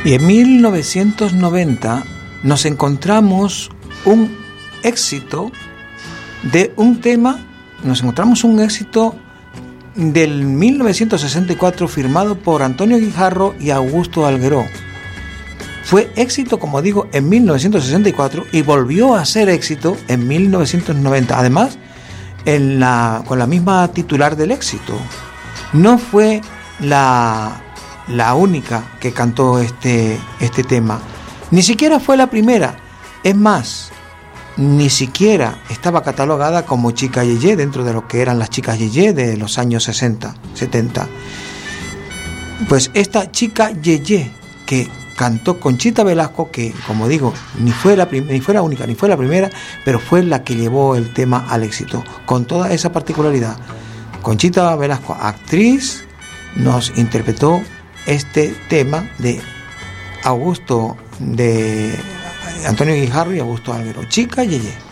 Y en 1990 nos encontramos un éxito de un tema, del 1964 firmado por Antonio Guijarro y Augusto Algueró. Fue éxito, como digo, en 1964 y volvió a ser éxito en 1990. Además, con la misma titular del éxito. No fue la única que cantó este tema. Ni siquiera fue la primera. Es más, ni siquiera estaba catalogada como chica yeye dentro de lo que eran las chicas yeye de los años 60, 70. Pues esta chica yeye que cantó Conchita Velasco, que como digo, ni fue la única, ni fue la primera, pero fue la que llevó el tema al éxito, con toda esa particularidad. Conchita Velasco, actriz, nos interpretó este tema de Antonio Guijarro y Augusto Algueró, Chica Yeye.